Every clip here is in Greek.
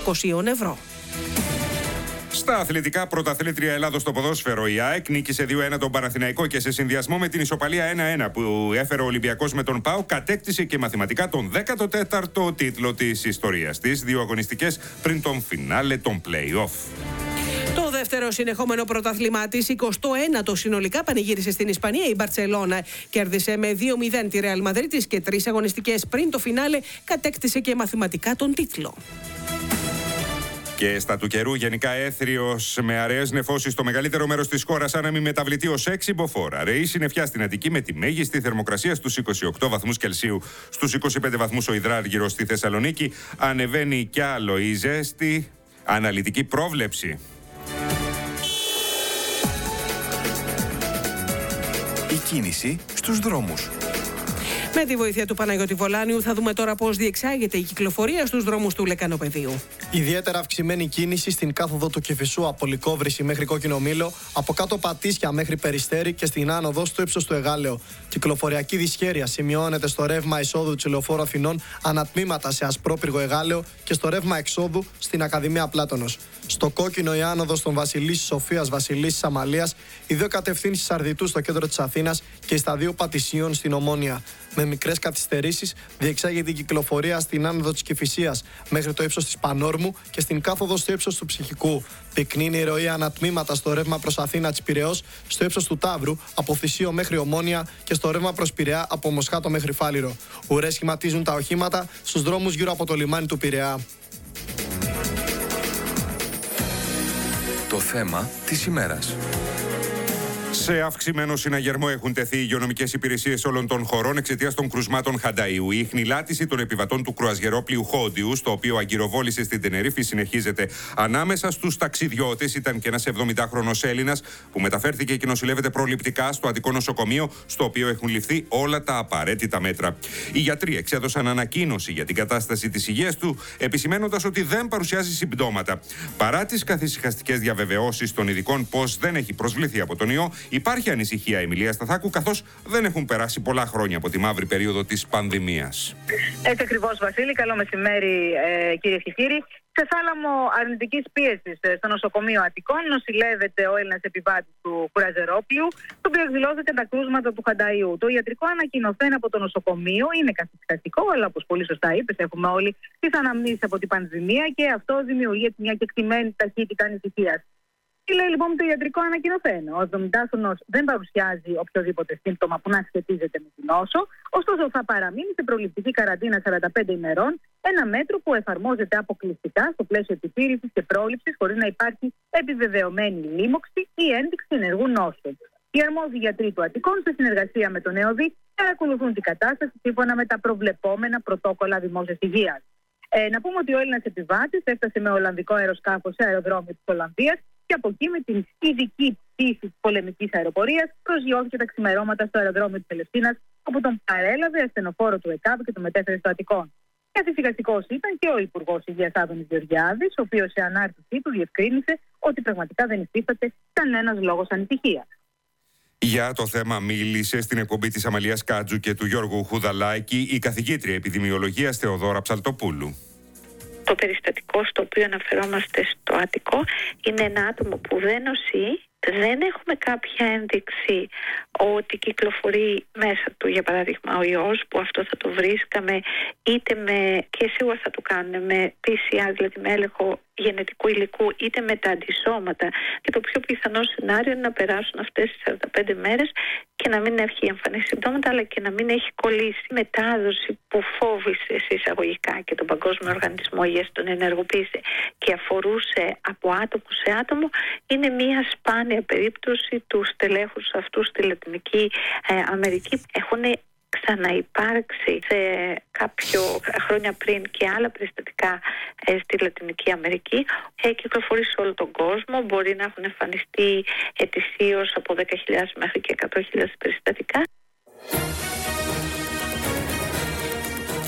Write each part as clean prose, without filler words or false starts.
200 ευρώ. Στα αθλητικά, πρωταθλήτρια Ελλάδος στο ποδόσφαιρο, η ΑΕΚ νίκησε 2-1 τον Παναθηναϊκό και σε συνδυασμό με την ισοπαλία 1-1 που έφερε ο Ολυμπιακός με τον ΠΑΟΚ, κατέκτησε και μαθηματικά τον 14ο τίτλο της ιστορίας της, 2 αγωνιστικές πριν τον φινάλε των play-off. Το δεύτερο συνεχόμενο πρωτάθλημά της, 21ο συνολικά, πανηγύρισε στην Ισπανία. Η Μπαρτσελώνα κέρδισε με 2-0 τη Ρεάλ Μαδρίτης και 3 αγωνιστικές πριν το φινάλε κατέκτησε και μαθηματικά τον τίτλο. Και στα του καιρού, γενικά έθριος με αραιές νεφώσεις στο μεγαλύτερο μέρος της χώρας, άνεμη μεταβλητή ως 6 μποφόρ. Αραιή συννεφιά στην Αττική με τη μέγιστη θερμοκρασία στους 28 βαθμούς Κελσίου. Στους 25 βαθμούς ο υδράργυρος στη Θεσσαλονίκη. Ανεβαίνει κι άλλο η ζέστη. Αναλυτική πρόβλεψη. Η κίνηση στους δρόμους. Με τη βοήθεια του Παναγιώτη Βολάνιου θα δούμε τώρα πώς διεξάγεται η κυκλοφορία στους δρόμους του Λεκανοπεδίου. Ιδιαίτερα αυξημένη κίνηση στην κάθοδο του Κηφισού από Λυκόβρηση μέχρι Κόκκινο Μήλο, από κάτω Πατήσια μέχρι Περιστέρι και στην άνοδο στο ύψος του Εγάλεο. Κυκλοφοριακή δυσχέρεια σημειώνεται στο ρεύμα εισόδου του Λεωφόρου Αθηνών ανατμήματα σε Ασπρόπυργο Εγάλεο και στο ρεύμα εξόδου στην Ακαδημία Πλάτωνος. Στο Κόκκινο η άνοδος των Βασιλίσσης Σοφίας Βασιλίσσης Αμαλίας, οι 2 κατευθύνσεις Αρδιτού στο κέντρο της Αθήνας και στα 2 Πατησίων στην Ομόνια. Με μικρές καθυστερήσεις διεξάγεται η κυκλοφορία στην άνοδο της Κηφισίας μέχρι το ύψος της Πανόρμου και στην κάθοδο στο ύψος του Ψυχικού. Πυκνή είναι η ροή ανατμήματα στο ρεύμα προς Αθήνα της Πειραιώς, στο ύψος του Ταύρου από Θησίο μέχρι Ομόνια και στο ρεύμα προς Πειραιά από Μοσχάτο μέχρι Φάληρο. Ουρές σχηματίζουν τα οχήματα στους δρόμους γύρω από το λιμάνι του Πειραιά. Το θέμα της ημέρας. Σε αυξημένο συναγερμό έχουν τεθεί οι υγειονομικές υπηρεσίες όλων των χωρών εξαιτίας των κρουσμάτων Χανταΐου. Η ιχνηλάτηση των επιβατών του κρουαζιερόπλοιου Χόντιου, στο οποίο αγκυροβόλησε στην Τενερίφη, συνεχίζεται. Ανάμεσα στους ταξιδιώτες ήταν και ένας 70χρονος Έλληνας που μεταφέρθηκε και νοσηλεύεται προληπτικά στο Αττικό νοσοκομείο, στο οποίο έχουν ληφθεί όλα τα απαραίτητα μέτρα. Οι γιατροί εξέδωσαν ανακοίνωση για την κατάσταση της υγείας του, επισημαίνοντας ότι δεν παρουσιάζει συμπτώματα. Παρά τις καθησυχαστικές διαβεβαιώσεις των ειδικών πως δεν έχει προσβληθεί από τον ιό, υπάρχει ανησυχία, Εμιλία Σταθάκου, καθώς δεν έχουν περάσει πολλά χρόνια από τη μαύρη περίοδο της πανδημίας. Έτσι ακριβώς, Βασίλη. Καλό μεσημέρι, κυρίες και κύριοι. Σε θάλαμο αρνητικής πίεσης στο νοσοκομείο Αττικών νοσηλεύεται ο Έλληνας επιβάτης του κρουαζιερόπλοιου, το οποίο εκδηλώθηκε τα κρούσματα του Χανταΐου. Το ιατρικό ανακοινωθέν από το νοσοκομείο είναι καθυσυχαστικό, αλλά όπως πολύ σωστά είπες, έχουμε όλοι τις αναμνήσεις από την πανδημία και αυτό δημιουργεί μια κεκτημένη ταχύτητα ανησυχίας. Τι λέει λοιπόν το ιατρικό ανακοινωθέν? Ο 70χρονος δεν παρουσιάζει οποιοδήποτε σύμπτωμα που να σχετίζεται με την νόσο, ωστόσο θα παραμείνει σε προληπτική καραντίνα 45 ημερών, ένα μέτρο που εφαρμόζεται αποκλειστικά στο πλαίσιο επιτήρησης και πρόληψης, χωρίς να υπάρχει επιβεβαιωμένη λίμωξη ή ένδειξη ενεργού νόσου. Οι αρμόδιοι γιατροί του Αττικών, σε συνεργασία με τον ΕΟΔΗ, παρακολουθούν την κατάσταση σύμφωνα με τα προβλεπόμενα πρωτόκολλα δημόσιας υγείας. Να πούμε ότι ο Έλληνας επιβάτης έφτασε με ολλανδικό αεροσκάφος σε αεροδρόμιο της Ολλανδίας και από εκεί με την ειδική πτήση της πολεμικής αεροπορίας προσγειώθηκε τα ξημερώματα στο αεροδρόμιο της Ελευσίνας, όπου τον παρέλαβε ασθενοφόρο του ΕΚΑΒ και τον μετέφερε στο Αττικό. Καθησυχαστικός ήταν και ο Υπουργός Υγείας Άδωνης Γεωργιάδης, ο οποίος σε ανάρτησή του διευκρίνησε ότι πραγματικά δεν υφίσταται κανένας λόγος ανησυχίας. Για το θέμα μίλησε στην εκπομπή της Αμαλίας Κάτζου και του Γιώργου Χουδαλάκη η καθηγήτρια επιδημιολογίας Θεοδώρα Ψαλτοπούλου. Το περιστατικό στο οποίο αναφερόμαστε στο Αττικό είναι ένα άτομο που δεν νοσεί, δεν έχουμε κάποια ένδειξη ότι κυκλοφορεί μέσα του, για παράδειγμα, ο ιός, που αυτό θα το βρίσκαμε είτε και σίγουρα θα το κάνουμε με PCR, δηλαδή με έλεγχο γενετικού υλικού, είτε με τα αντισώματα. Και το πιο πιθανό σενάριο είναι να περάσουν αυτές τις 45 μέρες και να μην έχει εμφανίσει συμπτώματα, αλλά και να μην έχει κολλήσει. Η μετάδοση που φόβησε εισαγωγικά και τον Παγκόσμιο Οργανισμό Υγείας τον ενεργοποίησε και αφορούσε από άτομο σε άτομο, είναι μια σπάνια περίπτωση του στελέχους αυτού στη Λατινική Αμερική. Έχουν ξαναυπάρξει σε κάποιο χρόνια πριν και άλλα περιστατικά στη Λατινική Αμερική. Κυκλοφορεί σε όλο τον κόσμο. Μπορεί να έχουν εμφανιστεί ετησίως από 10.000 μέχρι και 100.000 περιστατικά.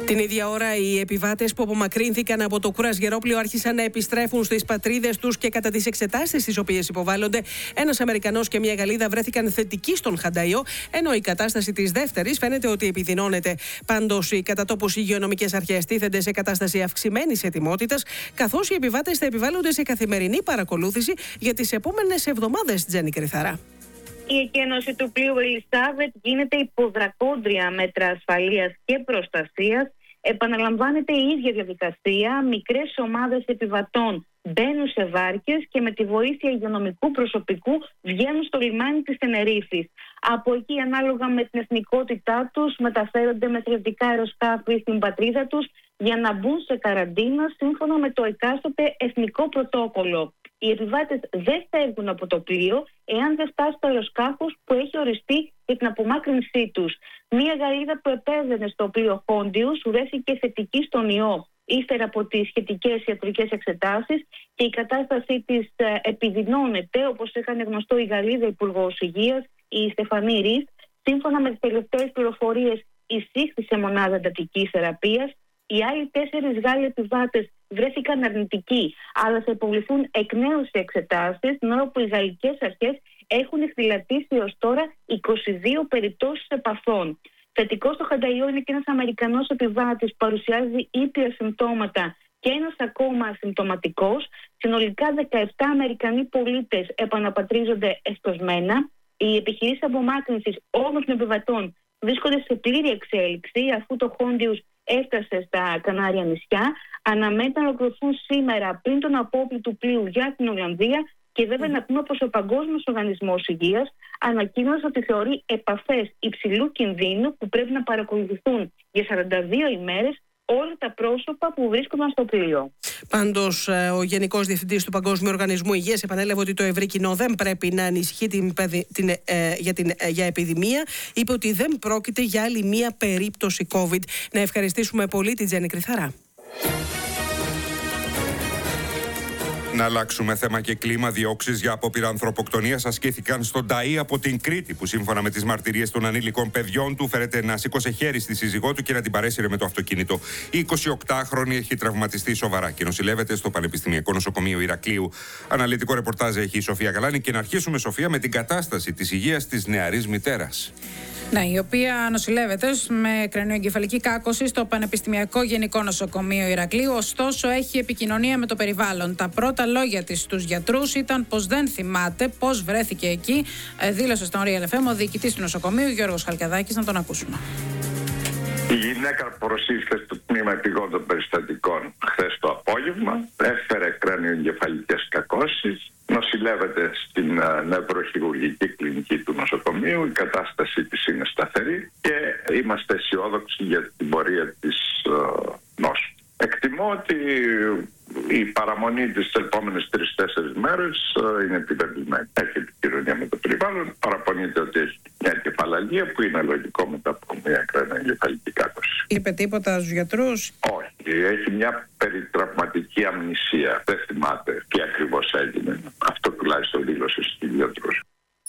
Την ίδια ώρα, οι επιβάτες που απομακρύνθηκαν από το κουρασγερόπλοιο άρχισαν να επιστρέφουν στις πατρίδες τους και κατά τις εξετάσεις τις οποίες υποβάλλονται, ένας Αμερικανός και μια Γαλλίδα βρέθηκαν θετικοί στον Χανταϊό, ενώ η κατάσταση της δεύτερης φαίνεται ότι επιδεινώνεται. Πάντως, οι κατατόπους υγειονομικές αρχές τίθενται σε κατάσταση αυξημένης ετοιμότητας, καθώς οι επιβάτες θα επιβάλλονται σε καθημερινή παρακολούθηση για τις επόμενες εβδομάδες, Τζέννη Κρυθαρά. Η εκένωση του πλοίου Ελισάβετ γίνεται υπό δρακόντρια μέτρα ασφαλείας και προστασίας. Επαναλαμβάνεται η ίδια διαδικασία. Μικρές ομάδες επιβατών μπαίνουν σε βάρκες και με τη βοήθεια υγειονομικού προσωπικού βγαίνουν στο λιμάνι της Τενερίφης. Από εκεί, ανάλογα με την εθνικότητά τους, μεταφέρονται με στρατιωτικά αεροσκάφη στην πατρίδα τους για να μπουν σε καραντίνα σύμφωνα με το εκάστοτε εθνικό πρωτόκολλο. Οι επιβάτες δεν φεύγουν από το πλοίο εάν δεν φτάσει στο αεροσκάφος που έχει οριστεί για την απομάκρυνσή τους. Μία Γαλλίδα που επέβαινε στο πλοίο Χόντιους βρέθηκε θετική στον ιό ύστερα από τις σχετικές ιατρικές εξετάσεις και η κατάστασή της επιδεινώνεται, όπως έκανε γνωστό η Γαλλίδα Υπουργός Υγείας, η Στεφανή Ρίς. Σύμφωνα με τις τελευταίες πληροφορίες, εισήχθη σε μονάδα εντατικής θεραπείας. Οι άλλοι 4 Γάλλοι επιβάτες βρέθηκαν αρνητικοί, αλλά θα υποβληθούν εκ νέου σε εξετάσεις, την ώρα που οι γαλλικές αρχές έχουν εκδηλατήσει έως τώρα 22 περιπτώσεις επαφών. Θετικό στο Χανταϊό είναι και ένας Αμερικανός επιβάτης που παρουσιάζει ήπια συμπτώματα και ένας ακόμα ασυμπτωματικός. Συνολικά 17 Αμερικανοί πολίτες επαναπατρίζονται εσπροσμένα. Οι επιχειρήσεις απομάκρυνσης όλων των επιβατών βρίσκονται σε πλήρη εξέλιξη, αφού το Χόντιους έφτασε στα Κανάρια νησιά. Αναμένεται να ολοκληρωθούν σήμερα πριν τον απόπλη του πλοίου για την Ολλανδία και βέβαια να πούμε πως ο Παγκόσμιος Οργανισμός Υγείας ανακοίνωσε ότι θεωρεί επαφές υψηλού κινδύνου που πρέπει να παρακολουθηθούν για 42 ημέρες όλα τα πρόσωπα που βρίσκονταν στο πλοίο. Πάντως, ο Γενικός Διευθυντής του Παγκόσμιου Οργανισμού Υγείας επανέλαβε ότι το ευρύ κοινό δεν πρέπει να ανησυχεί για επιδημία. Είπε ότι δεν πρόκειται για άλλη μία περίπτωση COVID. Να ευχαριστήσουμε πολύ την Τζέννη Κρυθαρά. Να αλλάξουμε θέμα και κλίμα. Διώξεις για απόπειρα ανθρωποκτονίας ασκήθηκαν στον Ταΐ από την Κρήτη, που σύμφωνα με τις μαρτυρίες των ανήλικων παιδιών του φέρεται να σήκωσε χέρι στη σύζυγό του και να την παρέσυρε με το αυτοκίνητο. Η 28χρονη έχει τραυματιστεί σοβαρά και νοσηλεύεται στο Πανεπιστημιακό Νοσοκομείο Ηρακλείου. Αναλυτικό ρεπορτάζ έχει η Σοφία Γαλάνη και να αρχίσουμε, Σοφία, με την κατάσταση της υγείας της νεαρής μητέρας. Ναι, η οποία νοσηλεύεται με κρανιοεγκεφαλική κάκωση στο Πανεπιστημιακό Γενικό Νοσοκομείο Ηρακλείου. Ωστόσο, έχει επικοινωνία με το περιβάλλον. Τα πρώτα λόγια της στους γιατρούς ήταν πως δεν θυμάται πώς βρέθηκε εκεί. Δήλωσε στον Real FM ο διοικητής του νοσοκομείου, Γιώργος Χαλκιαδάκης. Να τον ακούσουμε. Η γυναίκα προσήλθε στο τμήμα επιγόντων περιστατικών χθες το απόγευμα. Έφερε κρανιοεγκεφαλικές κακώσεις. Νοσηλεύεται στην νευροχειρουργική κλινική του νοσοκομείου. Η κατάστασή της είναι σταθερή και είμαστε αισιόδοξοι για την πορεία της νόσου. Εκτιμώ ότι η παραμονή της επόμενες 3-4 μέρες είναι επιβεβλημένη. Έχει επικοινωνία με το περιβάλλον. Παραπονείται ότι έχει μια κεφαλαλία που είναι λογικό μετά από μια κρανιοεγκεφαλική κάκωση. Είπε τίποτα στους γιατρούς? Όχι. Έχει μια περιτραυματική αμνησία. Δεν θυμάται τι ακριβώς έγινε. Αυτό τουλάχιστον δήλωσε στους γιατρούς.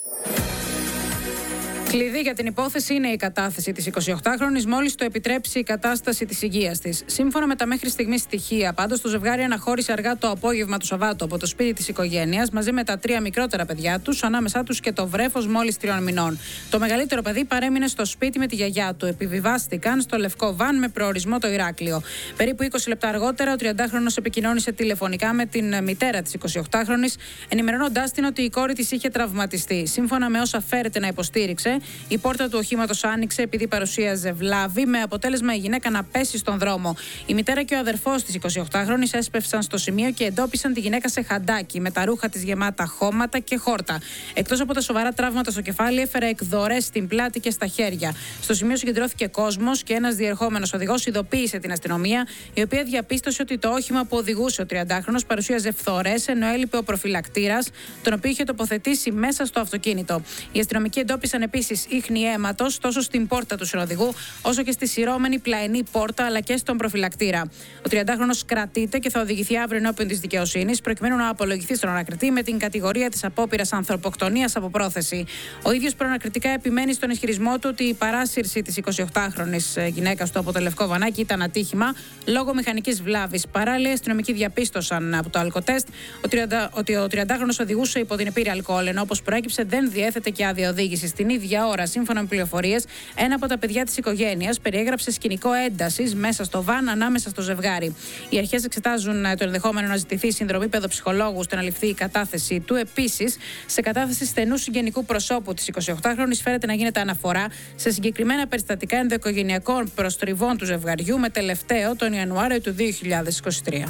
Κλειδί για την υπόθεση είναι η κατάθεση της 28χρονης μόλις το επιτρέψει η κατάσταση της υγείας της. Σύμφωνα με τα μέχρι στιγμής στοιχεία, πάντως, το ζευγάρι αναχώρησε αργά το απόγευμα του Σαββάτου από το σπίτι της οικογένειας μαζί με τα 3 μικρότερα παιδιά τους, ανάμεσά τους και το βρέφος μόλις 3 μηνών. Το μεγαλύτερο παιδί παρέμεινε στο σπίτι με τη γιαγιά του. Επιβιβάστηκαν στο λευκό βαν με προορισμό το Ηράκλειο. Περίπου 20 λεπτά αργότερα, ο 30χρονος επικοινώνησε τηλεφωνικά με την μητέρα της 28χρονης, ενημερώνοντάς την ότι η κόρη της είχε τραυματιστεί. Σύμφωνα με όσα φέρεται να υποστήριξε, η πόρτα του οχήματος άνοιξε επειδή παρουσίαζε βλάβη, με αποτέλεσμα η γυναίκα να πέσει στον δρόμο. Η μητέρα και ο αδερφός της 28χρονης έσπευσαν στο σημείο και εντόπισαν τη γυναίκα σε χαντάκι, με τα ρούχα της γεμάτα χώματα και χόρτα. Εκτός από τα σοβαρά τραύματα στο κεφάλι, έφερε εκδορές στην πλάτη και στα χέρια. Στο σημείο συγκεντρώθηκε κόσμος και ένας διερχόμενος οδηγός ειδοποίησε την αστυνομία, η οποία διαπίστωσε ότι το όχημα που οδηγούσε ο 30χρονος παρουσίαζε φθορές, ενώ έλειπε ο προφυλακτήρας, τον οποίο είχε τοποθετήσει μέσα στο αυτοκίνητο. Οι αστυνομικοί εντόπισαν επίσης επίσης ίχνη αίματος τόσο στην πόρτα του συνοδηγού, όσο και στη σειρώμενη πλαϊνή πόρτα, αλλά και στον προφυλακτήρα. Ο 30χρονος κρατείται και θα οδηγηθεί αύριο ενώπιον της δικαιοσύνης, προκειμένου να απολογηθεί στον ανακριτή με την κατηγορία της απόπειρας ανθρωποκτονίας από πρόθεση. Ο ίδιος προανακριτικά επιμένει στον ισχυρισμό του ότι η παράσυρση της 28χρονης γυναίκας του από το Λευκό Βανάκι ήταν ατύχημα λόγω μηχανικής βλάβης. Παράλληλα, οι αστυνομικοί διαπίστωσαν από το αλκοτέστ ότι ο 30χρονος οδηγούσε υπό την επίρρρεια αλκοόλ, ενώ όπως προέκυψε δεν διέθετε και άδεια οδήγησης. Την ίδια ώρα, σύμφωνα με πληροφορίες, ένα από τα παιδιά της οικογένειας περιέγραψε σκηνικό έντασης μέσα στο βαν ανάμεσα στο ζευγάρι. Οι αρχές εξετάζουν το ενδεχόμενο να ζητηθεί συνδρομή παιδοψυχολόγου ώστε να ληφθεί η κατάθεση του. Επίσης, σε κατάθεση στενού συγγενικού προσώπου της 28χρονης φέρεται να γίνεται αναφορά σε συγκεκριμένα περιστατικά ενδοοικογενειακών προστριβών του ζευγαριού, με τελευταίο τον Ιανουάριο του 2023.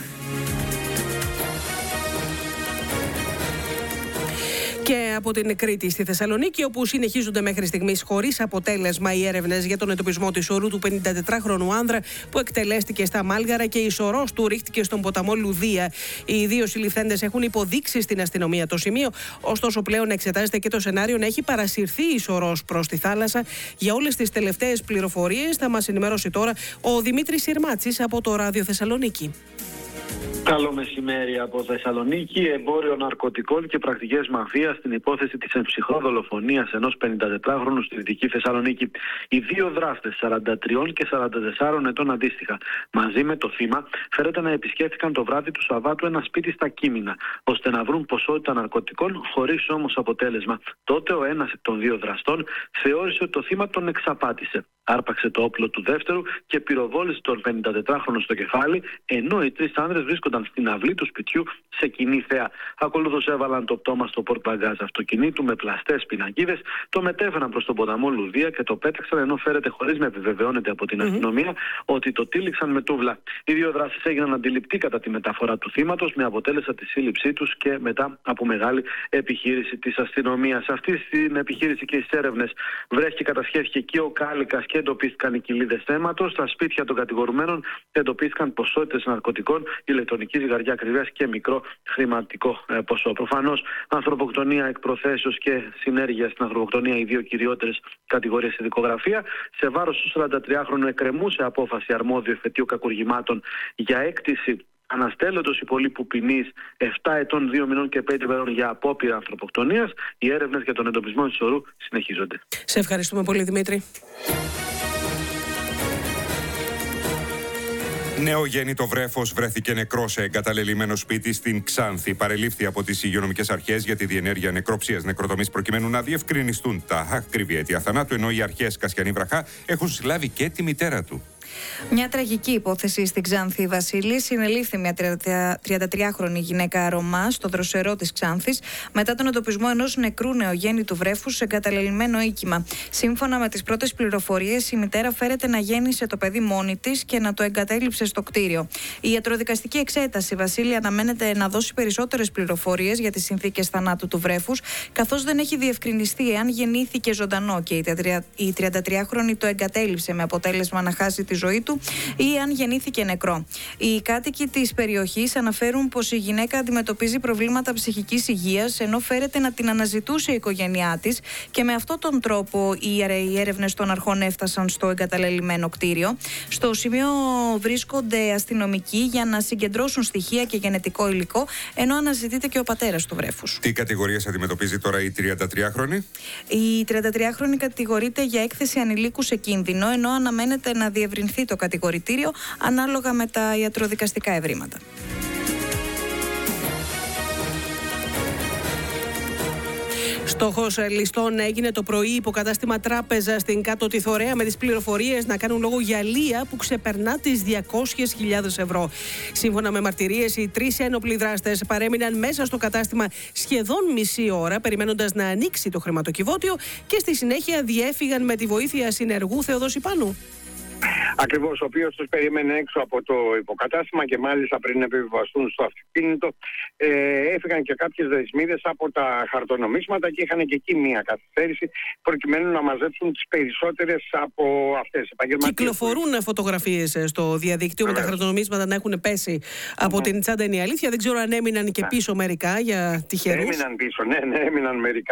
Και από την Κρήτη στη Θεσσαλονίκη, όπου συνεχίζονται μέχρι στιγμής χωρίς αποτέλεσμα οι έρευνες για τον εντοπισμό της ορού του 54χρονου άνδρα που εκτελέστηκε στα Μάλγαρα και η σωρός του ρίχτηκε στον ποταμό Λουδία. Οι δύο συλληφθέντες έχουν υποδείξει στην αστυνομία το σημείο, ωστόσο πλέον εξετάζεται και το σενάριο να έχει παρασυρθεί η σωρός προς τη θάλασσα. Για όλες τις τελευταίες πληροφορίες θα μας ενημερώσει τώρα ο Δημήτρης Συρμάτσης από το Ράδιο Θεσσαλονίκη. Καλό μεσημέρι από Θεσσαλονίκη. Εμπόριο ναρκωτικών και πρακτικές μαφίας στην υπόθεση της εμψυχρό δολοφονίας ενός 54χρονου στη Δυτική Θεσσαλονίκη. Οι δύο δράστες, 43 και 44 ετών αντίστοιχα, μαζί με το θύμα, φέρεται να επισκέφθηκαν το βράδυ του Σαββάτου ένα σπίτι στα Κίμινα, ώστε να βρουν ποσότητα ναρκωτικών, χωρίς όμως αποτέλεσμα. Τότε ο ένας εκ των δύο δραστών θεώρησε ότι το θύμα τον εξαπάτησε. Άρπαξε το όπλο του δεύτερου και πυροβόλησε τον 54χρονο στο κεφάλι, ενώ οι τρεις άνδρες βρίσκονταν στην αυλή του σπιτιού σε κοινή θέα. Ακολούθως έβαλαν το πτώμα στο πορτμπαγκάζ αυτοκινήτου με πλαστές πινακίδες, το μετέφεραν προς τον ποταμό Λουδία και το πέταξαν, ενώ φέρεται χωρίς να επιβεβαιώνεται από την αστυνομία ότι το τύλιξαν με τούβλα. Οι δύο δράσεις έγιναν αντιληπτοί κατά τη μεταφορά του θύματος, με αποτέλεσμα τη σύλληψή τους και μετά από μεγάλη επιχείρηση της αστυνομίας. Αυτή στην επιχείρηση και στις έρευνες βρέθηκε, κατασχέθηκε και ο κάλικας και εντοπίστηκαν οι κοιλίδες αίματος. Στα σπίτια των κατηγορουμένων εντοπίστηκαν ποσότητες ναρκωτικών, ηλεκτρονική ζυγαριά ακριβές και μικρό χρηματικό ποσό. Προφανώς, ανθρωποκτονία εκ προθέσεως και συνέργεια στην ανθρωποκτονία, οι δύο κυριότερες κατηγορίες στη δικογραφία. Σε βάρος του 43χρονου εκκρεμούσε απόφαση αρμόδιου εφετείου κακουργημάτων για έκτηση αναστέλλοντος υπολείπου ποινής 7 ετών, 2 μηνών και 5 ημερών για απόπειρα ανθρωποκτονίας. Οι έρευνες για τον εντοπισμό της ορού συνεχίζονται. Σε ευχαριστούμε πολύ, Δημήτρη. Νεογέννητο βρέφος βρέθηκε νεκρό σε εγκαταλελειμμένο σπίτι στην Ξάνθη. Παρελήφθη από τις υγειονομικές αρχές για τη διενέργεια νεκροψίας νεκροτομής, προκειμένου να διευκρινιστούν τα ακριβή αίτια θανάτου, ενώ οι αρχές Κασιανή Βραχά έχουν συλλάβει και τη μητέρα του. Μια τραγική υπόθεση στην Ξάνθη, Βασίλη. Συνελήφθη μια 33χρονη γυναίκα Ρωμά στο δροσερό της Ξάνθης μετά τον εντοπισμό ενός νεκρού νεογέννητου βρέφους σε εγκαταλελειμμένο οίκημα. Σύμφωνα με τις πρώτες πληροφορίες, η μητέρα φέρεται να γέννησε το παιδί μόνη της και να το εγκατέλειψε στο κτίριο. Η ιατροδικαστική εξέταση, Βασίλη, αναμένεται να δώσει περισσότερες πληροφορίες για τις συνθήκες θανάτου του βρέφους, καθώς δεν έχει διευκρινιστεί εάν γεννήθηκε ζωντανό και η 33χρονη το εγκατέλειψε με αποτέλεσμα να χάσει τη ζωή του ή αν γεννήθηκε νεκρό. Οι κάτοικοι της περιοχής αναφέρουν πως η γυναίκα αντιμετωπίζει προβλήματα ψυχικής υγείας, ενώ φέρεται να την αναζητούσε η οικογένειά της, και με αυτόν τον τρόπο οι έρευνες των αρχών έφτασαν στο εγκαταλελειμμένο κτίριο. Στο σημείο βρίσκονται αστυνομικοί για να συγκεντρώσουν στοιχεία και γενετικό υλικό, ενώ αναζητείται και ο πατέρας του βρέφους. Τι κατηγορίες αντιμετωπίζει τώρα η 33χρονη? Η 33χρονη κατηγορείται για έκθεση ανηλίκου σε κίνδυνο, ενώ αναμένεται να διευρυνθεί το κατηγορητήριο ανάλογα με τα ιατροδικαστικά ευρήματα. Στόχος ληστών έγινε το πρωί υποκατάστημα τράπεζα στην Κάτω τη Θωρέα, με τις πληροφορίες να κάνουν λόγο για λία που ξεπερνά τις 200.000 ευρώ. Σύμφωνα με μαρτυρίες, οι τρεις ένοπλοι δράστες παρέμειναν μέσα στο κατάστημα σχεδόν μισή ώρα, περιμένοντας να ανοίξει το χρηματοκιβώτιο, και στη συνέχεια διέφυγαν με τη βοήθεια συνεργού Θεοδόση Πάνου. Ακριβώς, ο οποίος τους περίμενε έξω από το υποκατάστημα και μάλιστα πριν επιβιβαστούν στο αυτοκίνητο έφυγαν και κάποιες δεσμίδες από τα χαρτονομίσματα και είχαν και εκεί μία καθυστέρηση προκειμένου να μαζέψουν τις περισσότερες από αυτές. Κυκλοφορούν φωτογραφίες στο διαδίκτυο με τα χαρτονομίσματα να έχουν πέσει από την τσάντα, είναι η αλήθεια. Δεν ξέρω αν έμειναν και πίσω μερικά για τυχερούς. Έμειναν πίσω, ναι, έμειναν μερικά.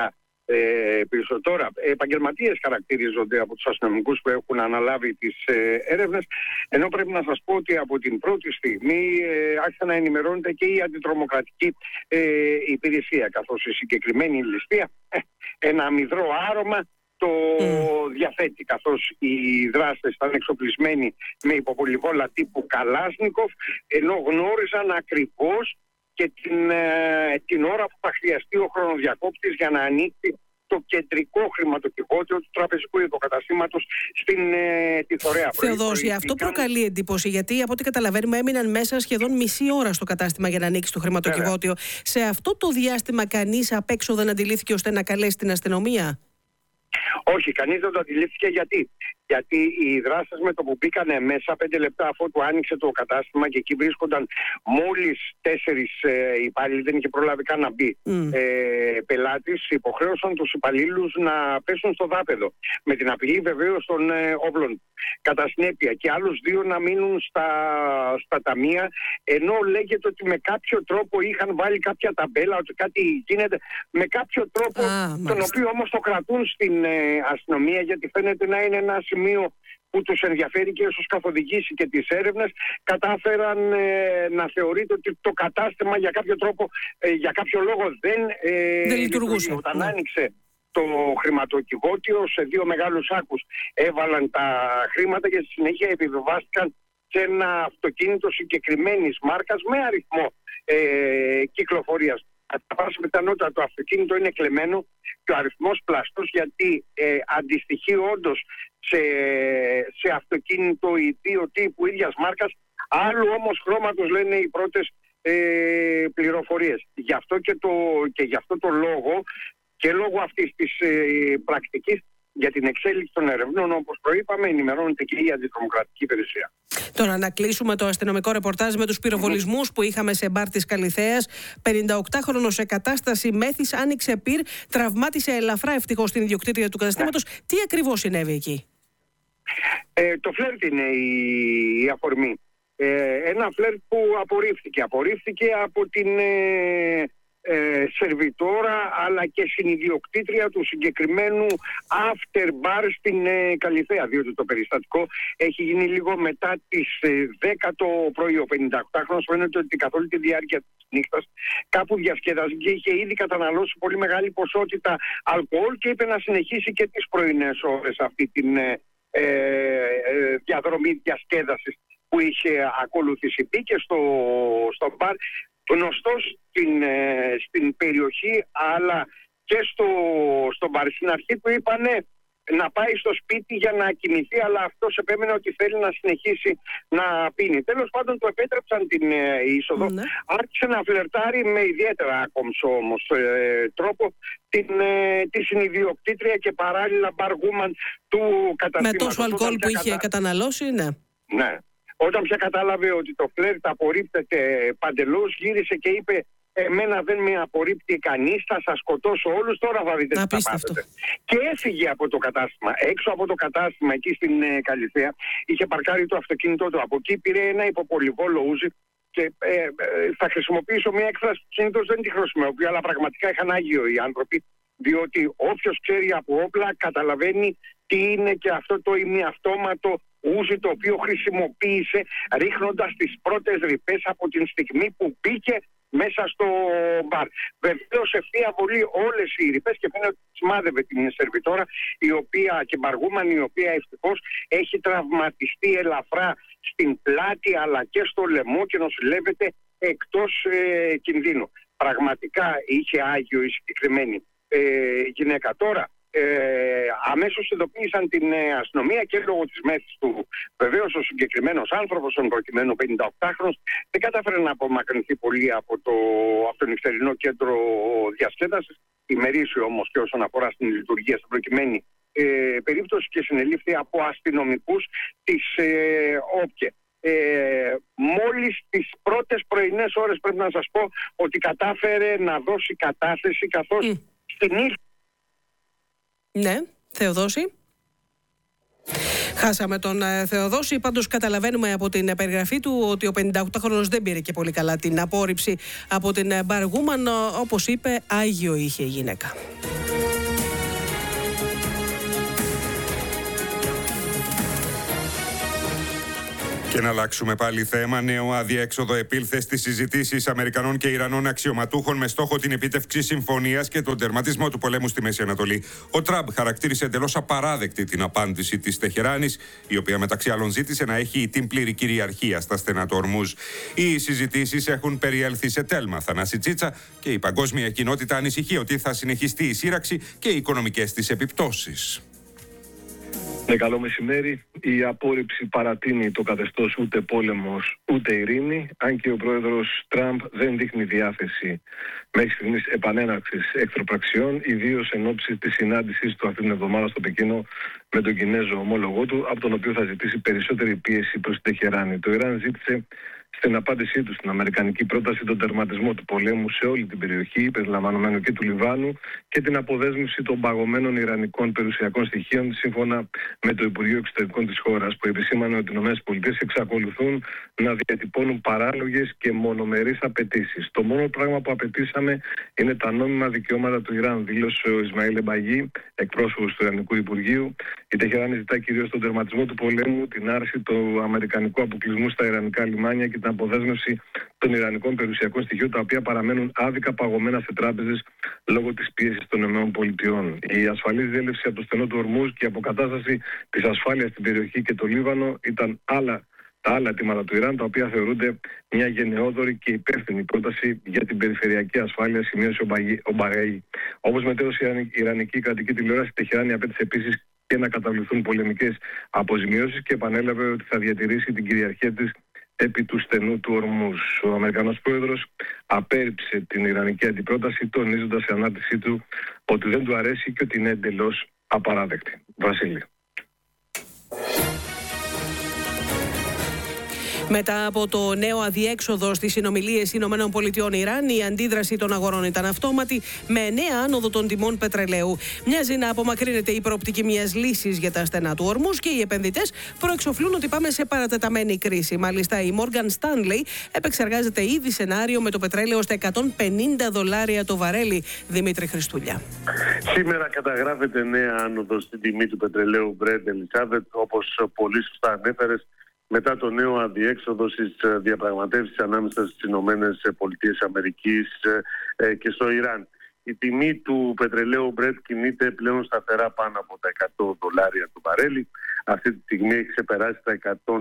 πίσω. Τώρα, επαγγελματίες χαρακτηρίζονται από τους αστυνομικούς που έχουν αναλάβει τις έρευνες, ενώ πρέπει να σας πω ότι από την πρώτη στιγμή άρχισε να ενημερώνεται και η αντιτρομοκρατική υπηρεσία, καθώς η συγκεκριμένη ληστεία ένα αμυδρό άρωμα το διαθέτει, καθώς οι δράστες ήταν εξοπλισμένοι με υποπολιβόλα τύπου Καλάσνικοφ, ενώ γνώριζαν ακριβώς και την ώρα που θα χρειαστεί ο χρονοδιακόπτης για να ανοίξει το κεντρικό χρηματοκιβώτιο του τραπεζικού υποκαταστήματος στην Τιθωρέα. Θεοδόση, αυτό προκαλεί εντύπωση, γιατί από ό,τι καταλαβαίνουμε έμειναν μέσα σχεδόν μισή ώρα στο κατάστημα για να ανοίξει το χρηματοκιβώτιο. Σε αυτό το διάστημα κανείς απ' έξω δεν αντιλήφθηκε ώστε να καλέσει την αστυνομία? Όχι, κανείς δεν το αντιλήφθηκε. Γιατί οι δράστες με το που μπήκανε μέσα 5 λεπτά αφού του άνοιξε το κατάστημα και εκεί βρίσκονταν μόλις 4 υπάλληλοι, δεν είχε προλάβει καν να μπει πελάτης, υποχρέωσαν τους υπαλλήλους να πέσουν στο δάπεδο με την απειλή βεβαίως των όπλων. Κατά συνέπεια και άλλους 2 να μείνουν στα ταμεία, ενώ λέγεται ότι με κάποιο τρόπο είχαν βάλει κάποια ταμπέλα, ότι κάτι γίνεται με κάποιο τρόπο, τον οποίο όμως το κρατούν στην αστυνομία, γιατί φαίνεται να είναι ένα σημείο που τους ενδιαφέρει και ίσως καθοδηγήσει και τις έρευνες. Κατάφεραν να θεωρείται ότι το κατάστημα για κάποιο τρόπο, για κάποιο λόγο δεν λειτουργούσε. Όταν άνοιξε το χρηματοκιβώτιο, σε 2 μεγάλους σάκους έβαλαν τα χρήματα και στη συνέχεια επιβιβάστηκαν σε ένα αυτοκίνητο συγκεκριμένης μάρκας με αριθμό κυκλοφορίας. Κατά πάσα πιθανότητα το αυτοκίνητο είναι κλεμμένο και ο αριθμός πλαστός, γιατί αντιστοιχεί όντως σε αυτοκίνητο ιδίου τύπου ίδιας μάρκας, άλλου όμως χρώματος, λένε οι πρώτες πληροφορίες. Γι' αυτό και γι' αυτό το λόγο και λόγω αυτής της πρακτικής για την εξέλιξη των ερευνών, όπως προείπαμε, ενημερώνεται και η αντιτρομοκρατική υπηρεσία. Τώρα να κλείσουμε το αστυνομικό ρεπορτάζ με τους πυροβολισμούς που είχαμε σε μπαρ της Καλιθέας. 58χρονος σε κατάσταση μέθης άνοιξε πυρ, τραυμάτισε ελαφρά ευτυχώς την ιδιοκτήτρια του καταστήματος. Τι ακριβώς συνέβη εκεί? Το φλερτ είναι η αφορμή. Ένα φλερτ που απορρίφθηκε από την σερβιτόρα αλλά και συνιδιοκτήτρια του συγκεκριμένου after bar στην Καλιθέα, διότι το περιστατικό έχει γίνει λίγο μετά τις 10 το πρωί. Ο 58χρονος φαίνεται ότι καθ' όλη τη διάρκεια της νύχτας κάπου διασκέδασε και είχε ήδη καταναλώσει πολύ μεγάλη ποσότητα αλκοόλ και είπε να συνεχίσει και τις πρωινές ώρες αυτή την διαδρομή διασκέδασης που είχε ακολουθήσει. Μπήκε στο μπαρ, γνωστός στην περιοχή αλλά και στο μπαρ. Στην αρχή του είπανε να πάει στο σπίτι για να κοιμηθεί, αλλά αυτός επέμενε ότι θέλει να συνεχίσει να πίνει. Τέλος πάντων του επέτρεψαν την είσοδο. Άρχισε να φλερτάρει με ιδιαίτερα άκομψο όμως τρόπο τη συνιδιοκτήτρια και παράλληλα μπαργούμαν του καταστήματος. Με τόσο αλκοόλ που είχε καταναλώσει, ναι. Ναι. Όταν πια κατάλαβε ότι το φλερτ απορρίπτεται παντελώς, γύρισε και είπε «Εμένα δεν με απορρίπτει κανείς, θα σας σκοτώσω όλους, τώρα θα δείτε τι θα πάθετε». Και έφυγε από το κατάστημα. Έξω από το κατάστημα, εκεί στην Καλιθέα, είχε παρκάρει το αυτοκίνητό του. Από εκεί πήρε ένα υποπολιβόλο ούζι και θα χρησιμοποιήσω μια έκφραση που συνήθως δεν τη χρησιμοποιώ, αλλά πραγματικά είχαν άγιο οι άνθρωποι, διότι όποιος ξέρει από όπλα καταλαβαίνει τι είναι και αυτό το ημιαυτόματο ούζι, το οποίο χρησιμοποίησε ρίχνοντας τις πρώτες ρηπές από την στιγμή που μπήκε μέσα στο μπαρ. Βεβαίως ευθεία βολή όλες οι ρηπές και φαίνεται ότι σημάδευε την σερβιτόρα, η οποία και μπαργούμανη, η οποία ευτυχώς έχει τραυματιστεί ελαφρά στην πλάτη αλλά και στο λαιμό και νοσηλεύεται εκτός κινδύνου. Πραγματικά είχε άγιο η συγκεκριμένη γυναίκα. Τώρα αμέσως ειδοποίησαν την αστυνομία και λόγω της μέθης του. Βεβαίως ο συγκεκριμένος άνθρωπος, τον προκειμένου 58χρονος, δεν κατάφερε να απομακρυνθεί πολύ από το νυχτερινό κέντρο διασκέδασης. Ημερήσιο όμως και όσον αφορά στην λειτουργία στην προκειμένη περίπτωση και συνελήφθη από αστυνομικούς της ΟΠΚΕ. Μόλις τις πρώτες πρωινές ώρες πρέπει να σας πω ότι κατάφερε να δώσει κατάθεση, καθώς στην ήλια. Ναι, Θεοδόση. Χάσαμε τον Θεοδόση. Πάντως καταλαβαίνουμε από την περιγραφή του ότι ο 58χρονος δεν πήρε και πολύ καλά την απόρριψη από την μπαργούμαν. Όπως είπε, άγιο είχε η γυναίκα. Και να αλλάξουμε πάλι θέμα. Νέο αδιέξοδο επήλθε στις συζητήσεις Αμερικανών και Ιρανών αξιωματούχων με στόχο την επίτευξη συμφωνίας και τον τερματισμό του πολέμου στη Μέση Ανατολή. Ο Τραμπ χαρακτήρισε εντελώς απαράδεκτη την απάντηση της Τεχεράνης, η οποία μεταξύ άλλων ζήτησε να έχει την πλήρη κυριαρχία στα στενά του Ορμούζ. Οι συζητήσεις έχουν περιέλθει σε τέλμα, Θανάση Τσίτσα, και η παγκόσμια κοινότητα ανησυχεί ότι θα συνεχιστεί η σύραξη και οι οικονομικές της επιπτώσεις. Καλό μεσημέρι. Η απόρριψη παρατείνει το καθεστώς ούτε πόλεμος ούτε ειρήνη, αν και ο πρόεδρος Τραμπ δεν δείχνει διάθεση μέχρι στιγμής επανέναρξης εχθροπραξιών, ιδίως εν ώψη της συνάντησης του αυτή την εβδομάδα στο Πεκίνο με τον Κινέζο ομόλογό του, από τον οποίο θα ζητήσει περισσότερη πίεση προς την Τεχεράνη. Το Ιράν ζήτησε στην απάντησή του στην αμερικανική πρόταση τον τερματισμό του πολέμου σε όλη την περιοχή, περιλαμβανομένου και του Λιβάνου, και την αποδέσμευση των παγωμένων ιρανικών περιουσιακών στοιχείων, σύμφωνα με το Υπουργείο Εξωτερικών της χώρας, που επισήμανε ότι οι ΗΠΑ εξακολουθούν να διατυπώνουν παράλογες και μονομερείς απαιτήσεις. Το μόνο πράγμα που απαιτήσαμε είναι τα νόμιμα δικαιώματα του Ιράν, δήλωσε ο Ισμαήλ Εμπαγί, εκπρόσωπος του Ιρανικού Υπουργείου. Η Τεχεράνη ζητά κυρίως τον τερματισμό του πολέμου, την άρση του αμερικανικού αποκλεισμού στα ιρανικά λιμάνια και την αποδέσμευση των ιρανικών περιουσιακών στοιχείων, τα οποία παραμένουν άδικα παγωμένα σε τράπεζες λόγω της πίεσης των ΗΠΑ. Η ασφαλής διέλευση από το στενό του Ορμούζ και η αποκατάσταση της ασφάλειας στην περιοχή και το Λίβανο ήταν τα άλλα αιτήματα του Ιράν, τα οποία θεωρούνται μια γενναιόδορη και υπεύθυνη πρόταση για την περιφερειακή ασφάλεια, σημείωσε ο Μπαγαή. Όπως μετέδωσε η Ιρανική κρατική τηλεόραση, η Τεχεράνη απέτησε επίσης και να καταβληθούν πολεμικές αποζημιώσεις και επανέλαβε ότι θα διατηρήσει την κυριαρχία της επί του στενού του Ορμούζ. Ο Αμερικανός πρόεδρος απέρριψε την Ιρανική αντιπρόταση, τονίζοντας σε ανάρτησή του ότι δεν του αρέσει και ότι είναι εντελώς απαράδεκτη. Βασίλη. Μετά από το νέο αδιέξοδο στις συνομιλίες ΗΠΑ-Ιράν, η αντίδραση των αγορών ήταν αυτόματη, με νέα άνοδο των τιμών πετρελαίου. Μοιάζει να απομακρύνεται η προοπτική μιας λύσης για τα στενά του Ορμούζ και οι επενδυτές προεξοφλούν ότι πάμε σε παρατεταμένη κρίση. Μάλιστα, η Morgan Stanley επεξεργάζεται ήδη σενάριο με το πετρέλαιο στα $150 το βαρέλι. Δημήτρη Χριστούλια. Σήμερα καταγράφεται νέα άνοδο στην τιμή του πετρελαίου Brent, Ελισάβετ, όπως πολύ σωστά ανέφερες, μετά το νέο αδιέξοδο στις διαπραγματεύσεις ανάμεσα στις ΗΠΑ και στο Ιράν. Η τιμή του πετρελαίου Brent κινείται πλέον σταθερά πάνω από τα $100 το βαρέλι. Αυτή τη στιγμή έχει ξεπεράσει τα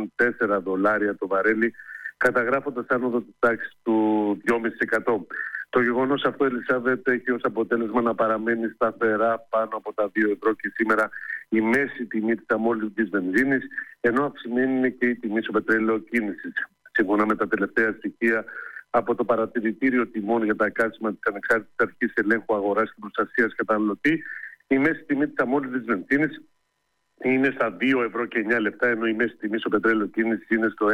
$104 το βαρέλι, καταγράφοντας άνοδο της τάξης του 2,5%. Το γεγονός αυτό, Ελισάβετ, έχει ως αποτέλεσμα να παραμένει σταθερά πάνω από τα €2 και σήμερα η μέση τιμή της αμόλυντης βενζίνης, ενώ αυξημένη είναι και η τιμή στο πετρέλαιο κίνησης. Σύμφωνα με τα τελευταία στοιχεία από το παρατηρητήριο τιμών για τα καύσιμα της Ανεξάρτητης Αρχής Ελέγχου Αγοράς και Προστασίας Καταναλωτή, η μέση τιμή της αμόλυντης βενζίνης είναι στα €2,09, ενώ η μέση τιμή στο πετρέλαιο κίνησης είναι στο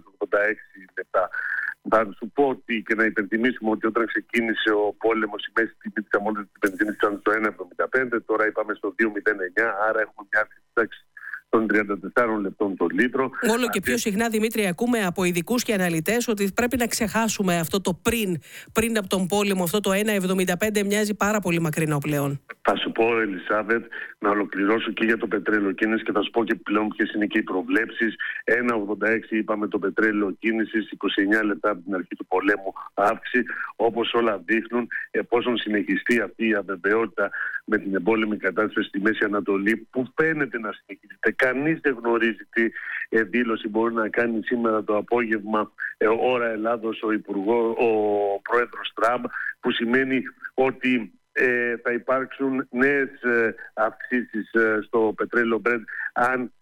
€1,86. Θα σου πω ότι και να υπενθυμίσουμε ότι όταν ξεκίνησε ο πόλεμος, η μέση τιμή της αμόλυντης βενζίνης ήταν στο €1,75, τώρα είπαμε στο €2,09, άρα έχουμε μια αύξηση των 34 λεπτών το λίτρο. Όλο και πιο συχνά, Δημήτρη, ακούμε από ειδικούς και αναλυτές ότι πρέπει να ξεχάσουμε αυτό το πριν από τον πόλεμο. Αυτό το €1,75 μοιάζει πάρα πολύ μακρινό πλέον. Θα σου πω, Ελισάβετ, να ολοκληρώσω και για το πετρέλαιο κίνηση και θα σου πω και πλέον ποιες είναι και οι προβλέψεις. 1,86 είπαμε το πετρέλαιο κίνησης, 29 λεπτά από την αρχή του πολέμου αύξηση. Όπως όλα δείχνουν, εφόσον συνεχιστεί αυτή η αβεβαιότητα με την εμπόλεμη κατάσταση στη Μέση Ανατολή, που φαίνεται να συνεχίζεται. Κανείς δεν γνωρίζει τι δήλωση μπορεί να κάνει σήμερα το απόγευμα ώρα Ελλάδος ο πρόεδρος Τραμπ, που σημαίνει ότι θα υπάρξουν νέες αυξήσεις στο πετρέλαιο Brent αν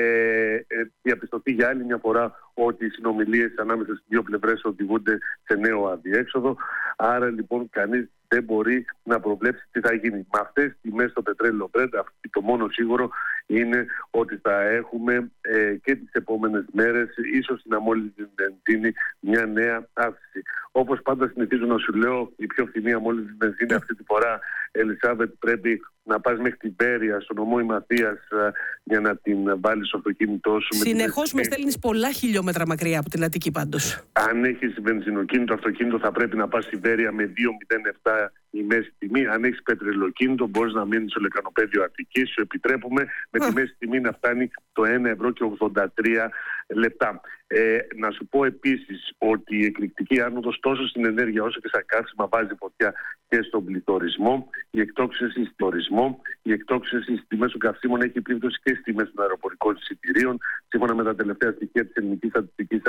διαπιστωθεί για άλλη μια φορά ότι οι συνομιλίες ανάμεσα στις δύο πλευρές οδηγούνται σε νέο αδιέξοδο. Άρα λοιπόν κανείς δεν μπορεί να προβλέψει τι θα γίνει. Με αυτές τις τιμές στο πετρέλαιο Brent, το μόνο σίγουρο είναι ότι θα έχουμε και τις επόμενες μέρες, ίσως στην αμόλυντη βενζίνη, μια νέα αύξηση. Όπως πάντα συνηθίζω να σου λέω, η πιο φθηνή αμόλυντη βενζίνη αυτή τη φορά, Ελισάβετ, πρέπει να πας μέχρι την Πέρια, στον νομό Ματίας, για να την βάλεις στο αυτοκίνητό σου. Συνεχώς με στέλνεις πολλά χιλιόμετρα μακριά από την Αττική πάντως. Αν έχεις βενζινοκίνητο αυτοκίνητο, θα πρέπει να πας στην Πέρια με 2,07 η μέση τιμή. Αν έχεις πετρελοκίνητο, μπορείς να μείνεις στο λεκανοπέδιο Αττικής. Σου επιτρέπουμε με τη μέση τιμή να φτάνει το 1,83 ευρώ. Να σου πω επίσης ότι η εκρηκτική άνοδος τόσο στην ενέργεια όσο και στα καύσιμα βάζει φωτιά και στον πληθωρισμό. Η εκτόξευση στον τουρισμό, η εκτόξευση στις τιμές των καυσίμων έχει επίπτωση και στις τιμές των αεροπορικών εισιτηρίων. Σύμφωνα με τα τελευταία στοιχεία της Ελληνικής Στατιστικής